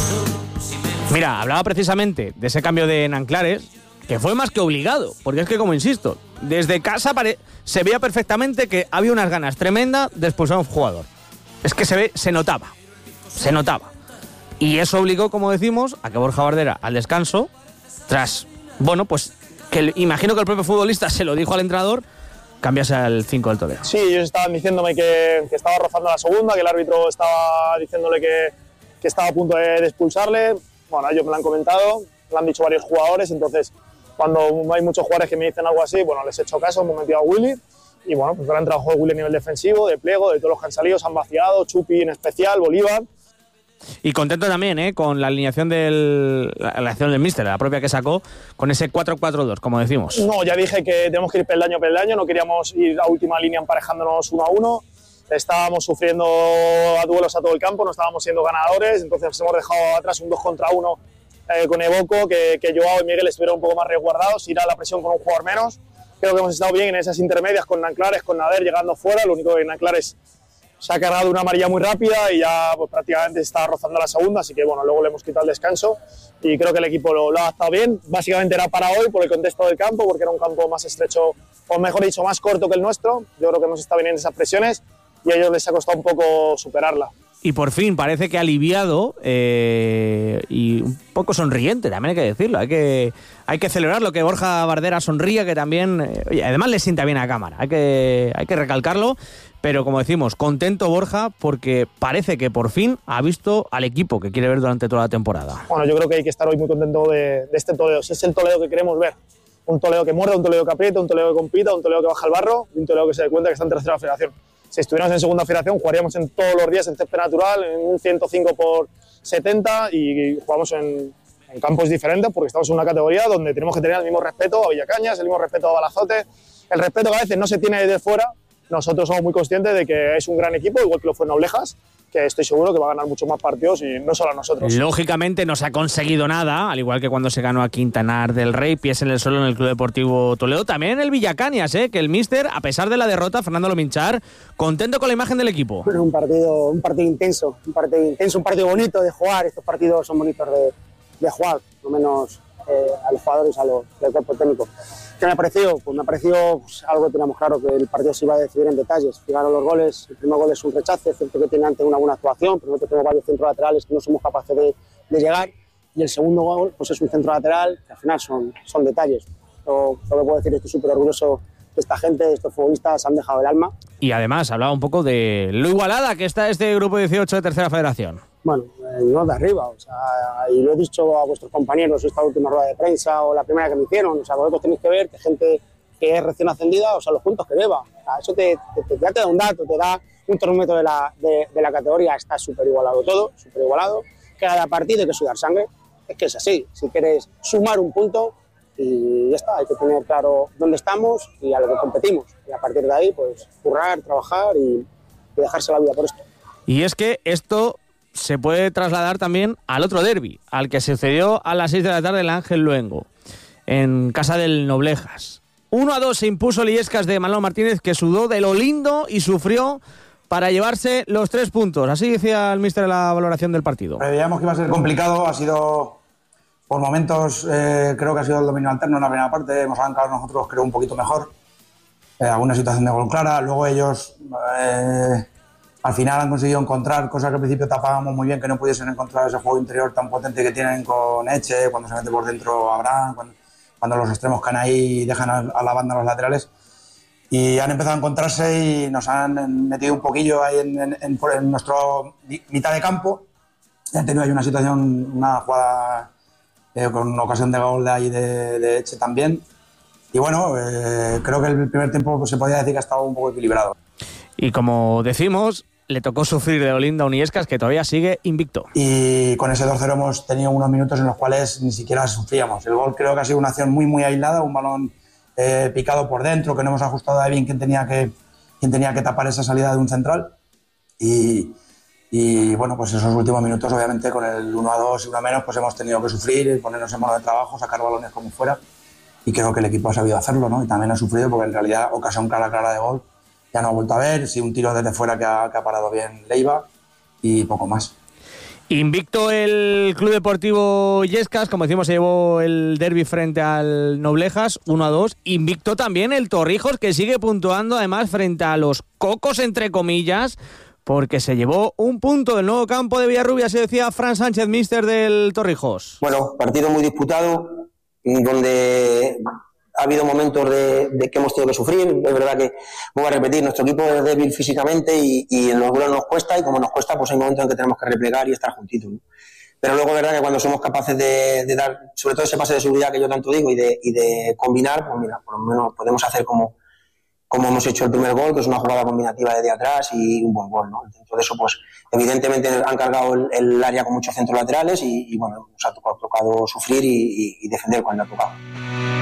Mira, hablaba precisamente de ese cambio de Nanclares, que fue más que obligado, porque es que, como insisto, desde casa se veía perfectamente que había unas ganas tremendas de expulsar a un jugador. Es que se notaba. Y eso obligó, como decimos, a que Borja Bardera, al descanso, tras, bueno, pues imagino que el propio futbolista se lo dijo al entrenador, cambiase al 5 del Toledo. Sí, ellos estaban diciéndome que estaba rozando la segunda, que el árbitro estaba diciéndole que estaba a punto de expulsarle. Bueno, ellos me lo han comentado, lo han dicho varios jugadores, entonces cuando hay muchos jugadores que me dicen algo así, bueno, les he hecho caso, hemos metido a Willy y bueno, pues gran trabajo de Willy a nivel defensivo, de pliego, de todos los que han salido, se han vaciado, Chupi en especial, Bolívar. Y contento también con la alineación del míster, la propia que sacó, con ese 4-4-2, como decimos. No, ya dije que tenemos que ir peldaño, no queríamos ir a última línea emparejándonos 1-1. Estábamos sufriendo a duelos a todo el campo, no estábamos siendo ganadores, entonces hemos dejado atrás un 2 contra 1 con Evoco, que Joao y Miguel estuvieron un poco más resguardados, ir a la presión con un jugador menos. Creo que hemos estado bien en esas intermedias con Nanclares, con Nader llegando fuera, lo único que Nanclares se ha cargado una amarilla muy rápida y ya pues, prácticamente está rozando la segunda, así que bueno, luego le hemos quitado el descanso y creo que el equipo lo ha adaptado bien. Básicamente era para hoy por el contexto del campo, porque era un campo más estrecho, o mejor dicho, más corto que el nuestro. Yo creo que hemos estado bien en esas presiones y a ellos les ha costado un poco superarla. Y por fin parece que aliviado y un poco sonriente, también hay que decirlo. Hay que celebrarlo, que Borja Bardera sonría, que también, además le sienta bien a cámara. Hay que recalcarlo, pero como decimos, contento Borja porque parece que por fin ha visto al equipo que quiere ver durante toda la temporada. Bueno, yo creo que hay que estar hoy muy contento de este Toledo. Ese es el Toledo que queremos ver. Un Toledo que muerde, un Toledo que aprieta, un Toledo que compita, un Toledo que baja el barro y un Toledo que se dé cuenta que está en tercera federación. Si estuviéramos en segunda federación, jugaríamos en todos los días en césped natural, en un 105/70 y jugamos en campos diferentes porque estamos en una categoría donde tenemos que tener el mismo respeto a Villacañas, el mismo respeto a Balazote, el respeto que a veces no se tiene desde fuera. Nosotros somos muy conscientes de que es un gran equipo, igual que lo fue Noblejas, que estoy seguro que va a ganar muchos más partidos y no solo a nosotros. Lógicamente no se ha conseguido nada, al igual que cuando se ganó a Quintanar del Rey, pies en el suelo en el Club Deportivo Toledo. También en el Villacañas, que el míster, a pesar de la derrota, Fernando Lominchar, contento con la imagen del equipo. Bueno, un partido intenso, un partido bonito de jugar. Estos partidos son bonitos de jugar, por lo menos a los jugadores, del cuerpo técnico. ¿Qué me ha parecido? Pues me ha parecido algo que teníamos claro, que el partido se iba a decidir en detalles. Llegaron los goles, el primer gol es un rechace, es cierto que tiene antes una buena actuación, pero nosotros tenemos varios centros laterales que no somos capaces de llegar, y el segundo gol pues es un centro lateral que al final son detalles. Lo que puedo decir es que estoy súper orgulloso de esta gente, de estos futbolistas, han dejado el alma. Y además hablaba un poco de lo igualada que está este grupo 18 de Tercera Federación. Bueno, no de arriba, o sea, y lo he dicho a vuestros compañeros esta última rueda de prensa o la primera que me hicieron, o sea, vosotros tenéis que ver que gente que es recién ascendida, o sea, los puntos que lleva, o sea, eso ya te da un dato, te da un termómetro de la categoría. Está súper igualado todo, súper igualado, cada partido hay que sudar sangre, es que es así, si quieres sumar un punto y ya está, hay que tener claro dónde estamos y a lo que competimos, y a partir de ahí, pues, currar, trabajar y dejarse la vida por esto. Y es que esto se puede trasladar también al otro derbi, al que sucedió a las 6 de la tarde en el Ángel Luengo, en casa del Noblejas. 1-2 se impuso el Illescas de Manolo Martínez, que sudó de lo lindo y sufrió para llevarse los 3 puntos. Así decía el míster en la valoración del partido. Veíamos que iba a ser complicado, ha sido por momentos, creo que ha sido el dominio alterno en la primera parte, hemos arrancado nosotros creo un poquito mejor, alguna situación de gol clara, luego ellos al final han conseguido encontrar cosas que al principio tapábamos muy bien, que no pudiesen encontrar ese juego interior tan potente que tienen con Eche, cuando se mete por dentro Abraham, cuando los extremos caen ahí y dejan a la banda los laterales. Y han empezado a encontrarse y nos han metido un poquillo ahí en nuestro mitad de campo. Y han tenido ahí una situación, una jugada con ocasión de gol de ahí de Eche también. Y bueno, creo que el primer tiempo pues, se podía decir que ha estado un poco equilibrado. Y como decimos, le tocó sufrir de lo lindo a un Illescas que todavía sigue invicto. Y con ese 2-0 hemos tenido unos minutos en los cuales ni siquiera sufríamos. El gol creo que ha sido una acción muy, muy aislada, un balón picado por dentro, que no hemos ajustado de bien quién tenía que tapar esa salida de un central. Y bueno, pues esos últimos minutos, obviamente, con el 1-2 y 1 menos, pues hemos tenido que sufrir, ponernos en modo de trabajo, sacar balones como fuera. Y creo que el equipo ha sabido hacerlo, ¿no? Y también ha sufrido porque en realidad ocasión clara de gol ya no ha vuelto a ver, sí un tiro desde fuera que ha parado bien Leiva y poco más. Invicto el Club Deportivo Illescas, como decimos, se llevó el derbi frente al Noblejas, 1-2. Invicto también el Torrijos, que sigue puntuando además frente a los cocos, entre comillas, porque se llevó un punto del nuevo campo de Villarrubia, se decía Fran Sánchez, míster del Torrijos. Bueno, partido muy disputado, donde ha habido momentos de que hemos tenido que sufrir. Es verdad que, voy a repetir, nuestro equipo es débil físicamente y en los duelos nos cuesta, y como nos cuesta, pues hay momentos en que tenemos que replegar y estar juntitos, ¿no? Pero luego es verdad que cuando somos capaces de dar, sobre todo ese pase de seguridad que yo tanto digo, y de combinar, pues mira, por lo menos podemos hacer como hemos hecho el primer gol, que es una jugada combinativa desde atrás y un buen gol, ¿no? Dentro de eso, pues evidentemente han cargado el área con muchos centros laterales y bueno, nos ha tocado sufrir y defender cuando ha tocado.